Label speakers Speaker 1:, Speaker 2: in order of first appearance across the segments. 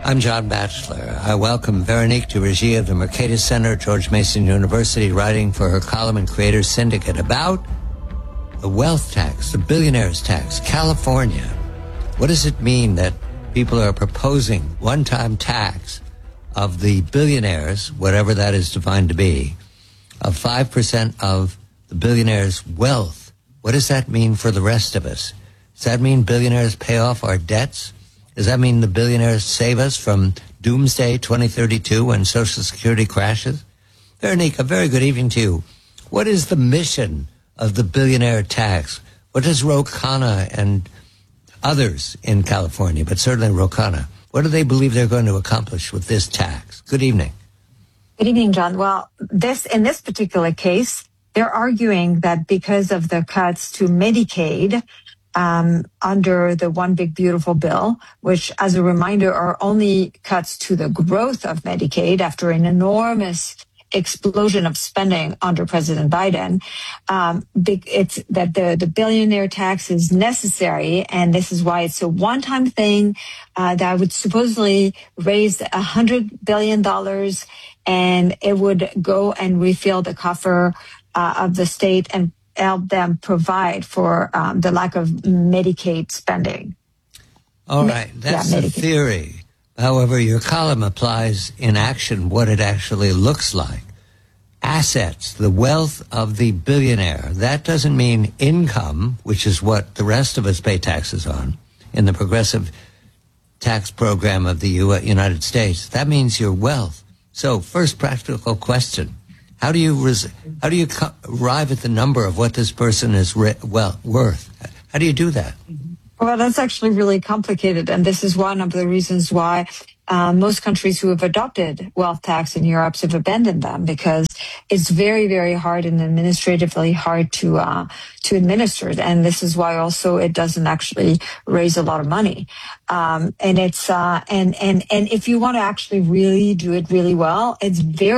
Speaker 1: I'm John Batchelor. I welcome Veronique de Regie of the Mercatus Center, George Mason University, writing for her column in Creators Syndicate about the wealth tax, the billionaires tax, California. What does it mean that people are proposing one-time tax of the billionaires, whatever that is defined to be, of 5% of the billionaires' wealth? What does that mean for the rest of us? Does that mean billionaires pay off our debts? Does that mean the billionaires save us from doomsday 2032 when Social Security crashes? Veronique, a very good evening to you. What is the mission of the billionaire tax? What does Ro Khanna and others in California, but certainly Ro Khanna, what do they believe they're going to accomplish with this tax? Good evening.
Speaker 2: Good evening, John. Well, in this particular case, they're arguing that because of the cuts to Medicaid, under the One Big Beautiful Bill, which, as a reminder, are only cuts to the growth of Medicaid after an enormous explosion of spending under President Biden. It's that the billionaire tax is necessary, and this is why it's a one-time thing that would supposedly raise $100 billion, and it would go and refill the coffer of the state and help them provide for the lack of Medicaid spending.
Speaker 1: All right, that's the theory. However, your column applies in action what it actually looks like. Assets, the wealth of the billionaire. That doesn't mean income, which is what the rest of us pay taxes on in the progressive tax program of the United States. That means your wealth. So, first practical question. How do you arrive at the number of what this person is worth? How do you do that?
Speaker 2: Well, that's actually really complicated, and this is one of the reasons why most countries who have adopted wealth tax in Europe have abandoned them, because it's very, very hard and administratively hard to administer, and this is why also it doesn't actually raise a lot of money. And it's and if you want to actually really do it really well, it's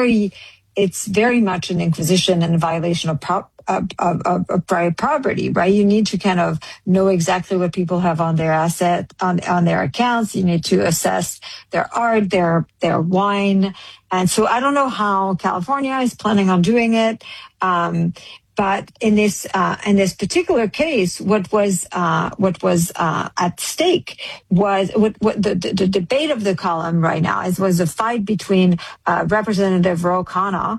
Speaker 2: very much an inquisition and a violation of private property, right? You need to kind of know exactly what people have on their on their accounts. You need to assess their art, their wine. And so I don't know how California is planning on doing it. But in this particular case, what was at stake was what the debate of the column right now was a fight between Representative Ro Khanna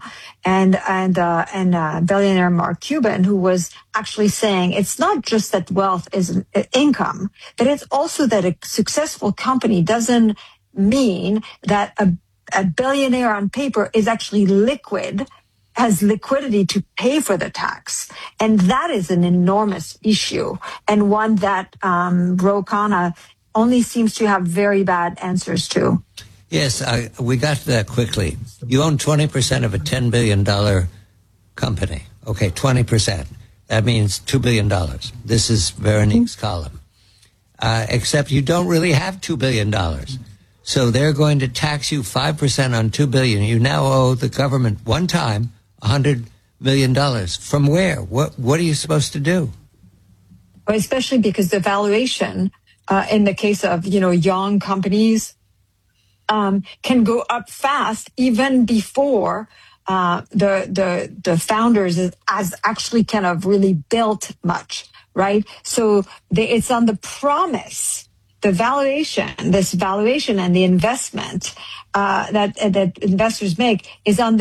Speaker 2: and billionaire Mark Cuban, who was actually saying it's not just that wealth is income, but it's also that a successful company doesn't mean that a billionaire on paper is actually has liquidity to pay for the tax. And that is an enormous issue, and one that Ro Khanna only seems to have very bad answers to.
Speaker 1: Yes, we got to that quickly. You own 20% of a $10 billion company. Okay, 20%. That means $2 billion. This is Veronique's column. Except you don't really have $2 billion. So they're going to tax you 5% on $2 billion. You now owe the government one time $100 million. From where? What are you supposed to do?
Speaker 2: Well, especially because the valuation in the case of young companies can go up fast even before the founders has actually kind of really built much, right? So it's on the promise. This valuation and the investment that investors make is on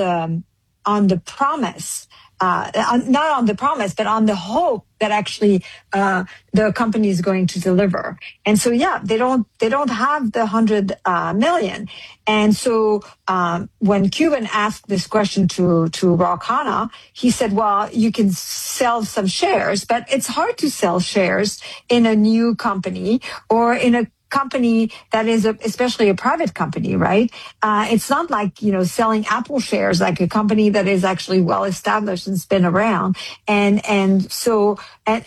Speaker 2: the promise, not on the promise, but on the hope that actually the company is going to deliver. And so, they don't have the 100 million. And so when Cuban asked this question to Ro Khanna, he said, well, you can sell some shares, but it's hard to sell shares in a new company or in a company that is especially a private company, right? It's not like, selling Apple shares, like a company that is actually well established and has been around. And Ro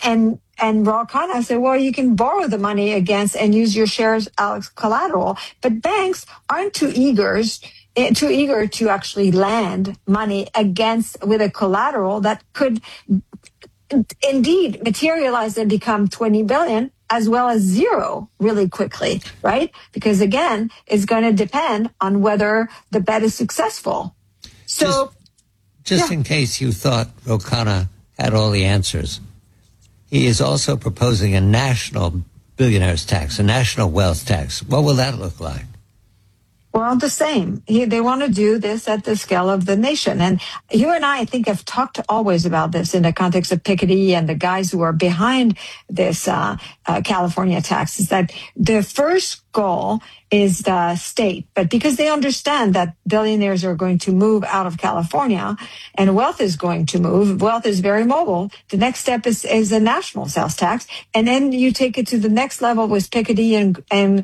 Speaker 2: Khanna said, well, you can borrow the money against and use your shares as collateral, but banks aren't too eager to actually lend money with a collateral that could indeed materialize and become 20 billion as well as zero really quickly, right? Because again, it's going to depend on whether the bet is successful. So,
Speaker 1: just in case you thought Ro Khanna had all the answers, he is also proposing a national billionaires tax, a national wealth tax. What will that look like?
Speaker 2: Well, the same. They want to do this at the scale of the nation. And you and I think, have talked always about this in the context of Piketty and the guys who are behind this California tax, is that the first goal is the state. But because they understand that billionaires are going to move out of California and wealth is going to move, wealth is very mobile, the next step is a national sales tax. And then you take it to the next level with Piketty and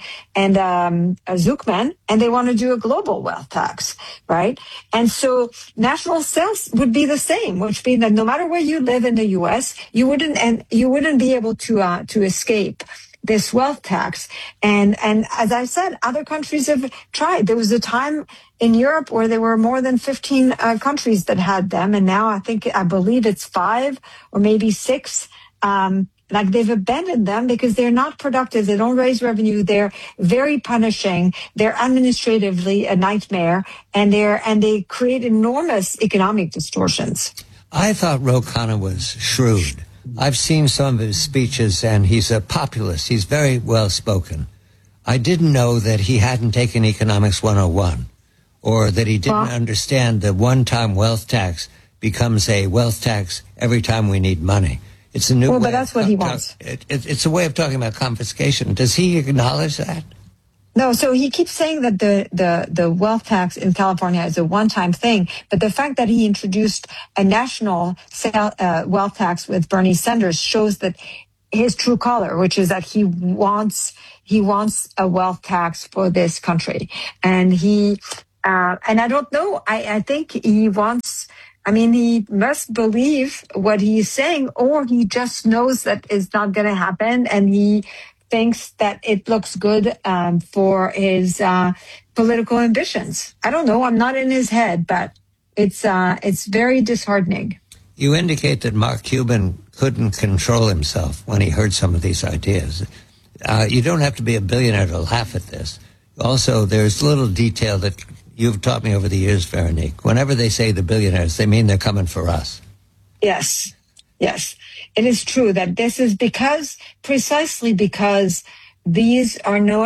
Speaker 2: Zucman, and they want to do a global wealth tax, right? And so national sales would be the same, which means that no matter where you live in the U.S., you wouldn't be able to escape this wealth tax. And as I said, other countries have tried. There was a time in Europe where there were more than 15 countries that had them. And now I believe it's 5 or maybe 6. Like they've abandoned them because they're not productive. They don't raise revenue. They're very punishing. They're administratively a nightmare, and they create enormous economic distortions.
Speaker 1: I thought Ro Khanna was shrewd. I've seen some of his speeches, and he's a populist. He's very well spoken. I didn't know that he hadn't taken Economics 101, or that he didn't understand that one-time wealth tax becomes a wealth tax every time we need money. It's a new way.
Speaker 2: But that's what he wants.
Speaker 1: It's a way of talking about confiscation. Does he acknowledge that?
Speaker 2: No, so he keeps saying that the wealth tax in California is a one-time thing, but the fact that he introduced a national wealth tax with Bernie Sanders shows that his true color, which is that he wants a wealth tax for this country, and and I don't know. I think he wants. I mean, he must believe what he's saying, or he just knows that it's not going to happen, and he thinks that it looks good for his political ambitions. I don't know. I'm not in his head, but it's very disheartening.
Speaker 1: You indicate that Mark Cuban couldn't control himself when he heard some of these ideas. You don't have to be a billionaire to laugh at this. Also, there's little detail that you've taught me over the years, Veronique. Whenever they say the billionaires, they mean they're coming for us.
Speaker 2: Yes. It is true that this is precisely because these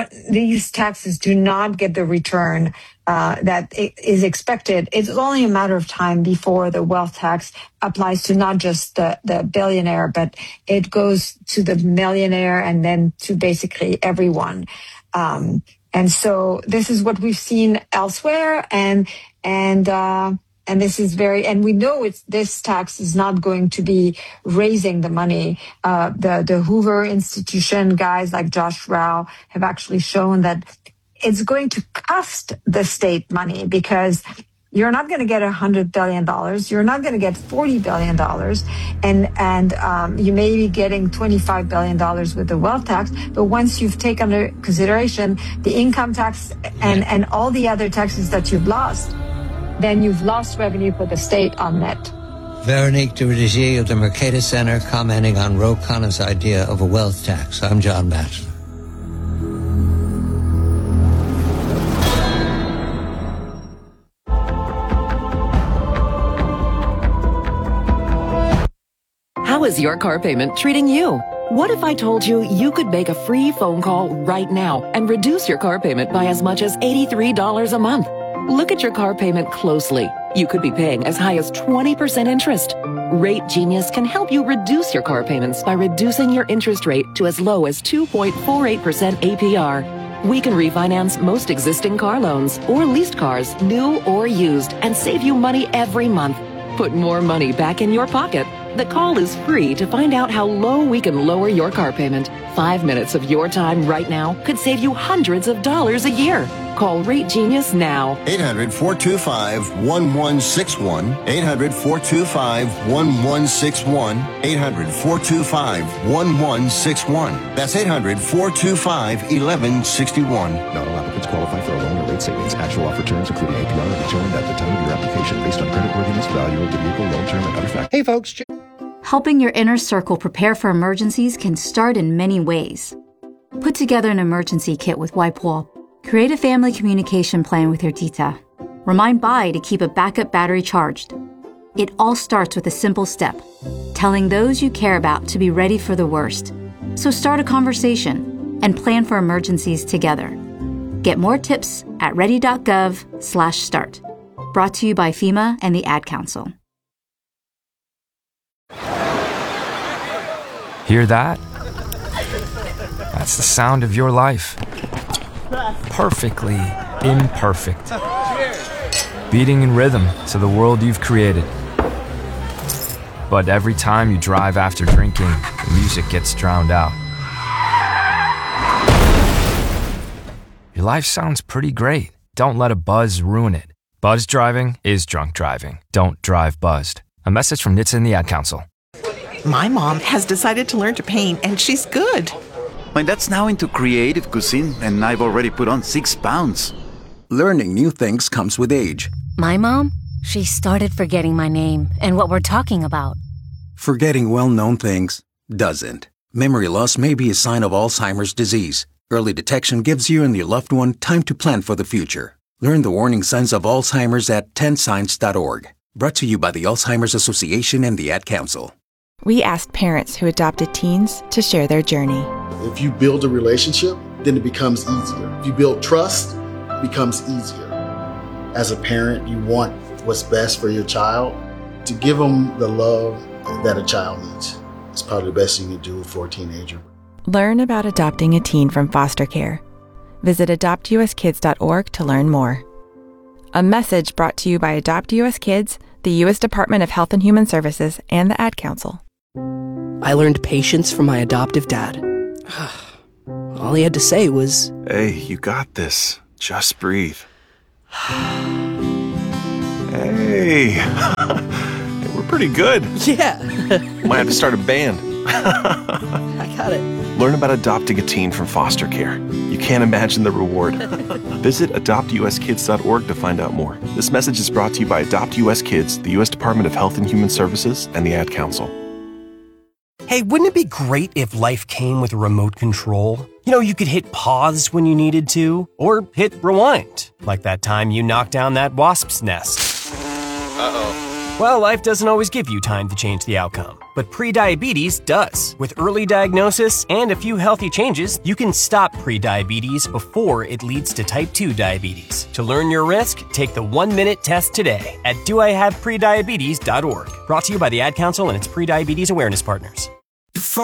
Speaker 2: taxes do not get the return that is expected. It's only a matter of time before the wealth tax applies to not just the billionaire, but it goes to the millionaire and then to basically everyone. And so this is what we've seen elsewhere, and this is and we know this tax is not going to be raising the money. The Hoover Institution guys like Josh Rao have actually shown that it's going to cost the state money, because you're not going to get $100 billion. You're not going to get $40 billion. And you may be getting $25 billion with the wealth tax. But once you've taken under consideration the income tax and all the other taxes that you've lost, then you've lost revenue for the state on net.
Speaker 1: Veronique Duverger of the Mercatus Center commenting on Ro Khanna's idea of a wealth tax. I'm John Batchelor.
Speaker 3: How is your car payment treating you? What if I told you you could make a free phone call right now and reduce your car payment by as much as $83 a month? Look at your car payment closely. You could be paying as high as 20% interest. Rate Genius can help you reduce your car payments by reducing your interest rate to as low as 2.48% APR. We can refinance most existing car loans or leased cars, new or used, and save you money every month. Put more money back in your pocket. The call is free to find out how low we can lower your car payment. 5 minutes of your time right now could save you hundreds of dollars a year. Call Rate Genius now.
Speaker 4: 800-425-1161. 800-425-1161. 800-425-1161. That's 800-425-1161.
Speaker 5: Not all applicants qualify for a loan or rate savings. Actual offer terms, including APR, are determined at the time of your application based on creditworthiness, value of the vehicle, loan term, and other factors.
Speaker 6: Hey, folks. Helping your inner circle prepare for emergencies can start in many ways. Put together an emergency kit with WipeWall. Create a family communication plan with your tita. Remind Bai to keep a backup battery charged. It all starts with a simple step, telling those you care about to be ready for the worst. So start a conversation and plan for emergencies together. Get more tips at ready.gov/start. Brought to you by FEMA and the Ad Council.
Speaker 7: Hear that? That's the sound of your life. Perfectly imperfect. Beating in rhythm to the world you've created. But every time you drive after drinking, the music gets drowned out. Your life sounds pretty great. Don't let a buzz ruin it. Buzz driving is drunk driving. Don't drive buzzed. A message from NHTSA and the Ad Council.
Speaker 8: My mom has decided to learn to paint, and she's good.
Speaker 9: My dad's now into creative cuisine, and I've already put on 6 pounds.
Speaker 10: Learning new things comes with age.
Speaker 11: My mom? She started forgetting my name and what we're talking about.
Speaker 10: Forgetting well-known things doesn't. Memory loss may be a sign of Alzheimer's disease. Early detection gives you and your loved one time to plan for the future. Learn the warning signs of Alzheimer's at 10signs.org. Brought to you by the Alzheimer's Association and the Ad Council.
Speaker 12: We asked parents who adopted teens to share their journey.
Speaker 13: If you build a relationship, then it becomes easier. If you build trust, it becomes easier. As a parent, you want what's best for your child. To give them the love that a child needs. It's probably the best you can do for a teenager.
Speaker 12: Learn about adopting a teen from foster care. Visit adoptuskids.org to learn more. A message brought to you by Adopt US Kids, the U.S. Department of Health and Human Services, and the Ad Council.
Speaker 14: I learned patience from my adoptive dad. All he had to say was,
Speaker 15: "Hey, you got this. Just breathe." Hey, we're pretty good.
Speaker 14: Yeah.
Speaker 15: Might have to start a band.
Speaker 14: I got it.
Speaker 15: Learn about adopting a teen from foster care. You can't imagine the reward. Visit adoptuskids.org to find out more. This message is brought to you by Adopt US Kids, the U.S. Department of Health and Human Services, and the Ad Council.
Speaker 16: Hey, wouldn't it be great if life came with a remote control? You know, you could hit pause when you needed to, or hit rewind, like that time you knocked down that wasp's nest.
Speaker 15: Uh-oh.
Speaker 16: Well, life doesn't always give you time to change the outcome, but prediabetes does. With early diagnosis and a few healthy changes, you can stop prediabetes before it leads to type 2 diabetes. To learn your risk, take the 1-minute test today at doihaveprediabetes.org. Brought to you by the Ad Council and its prediabetes awareness partners.